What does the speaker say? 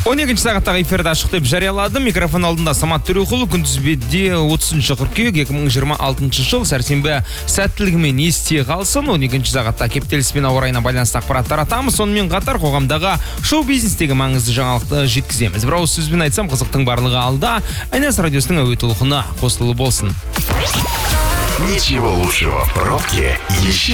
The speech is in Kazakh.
12-ші сағаттағы эфирді ашық деп жариялады. Микрофон алдында Самат Төреқұлы. Күнтізбеде 30-ші қыркүйек 2026 жыл сәрсенбі сәттілігімен есте қалсын. 12-ші сағатта кептеліспен ауа райына байланысты ақпарат таратамыз. Сонымен қатар қоғамдағы шоу-бизнестегі маңызды жаңалықты жеткіземіз. Бір ауыз сөзбен айтсам, қызықтың барлығы алда. Айнас радиосының әуе толқыны қосылы болсын. Ничего лучшего в пробке еще